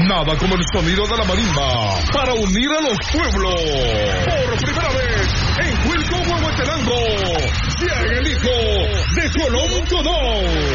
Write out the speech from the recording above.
Nada como el sonido de la marimba para unir a los pueblos. Por primera vez en Huilco, Huehuetenango, llega el hijo de Colón Godó.